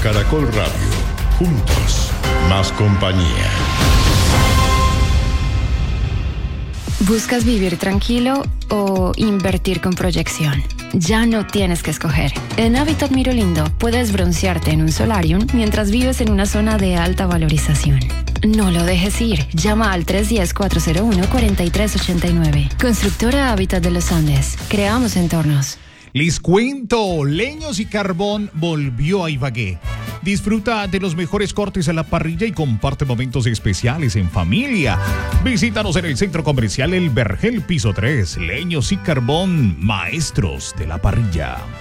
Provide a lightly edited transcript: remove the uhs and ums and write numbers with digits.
Caracol Radio. Juntos, más compañía. ¿Buscas vivir tranquilo o invertir con proyección? Ya no tienes que escoger. En Habitat Mirolindo puedes broncearte en un solarium mientras vives en una zona de alta valorización. No lo dejes ir. Llama al 310-401-4389. Constructora Hábitat de los Andes. Creamos entornos. Les cuento, Leños y Carbón volvió a Ibagué. Disfruta de los mejores cortes a la parrilla y comparte momentos especiales en familia. Visítanos en el Centro Comercial El Vergel, piso 3. Leños y Carbón, maestros de la parrilla.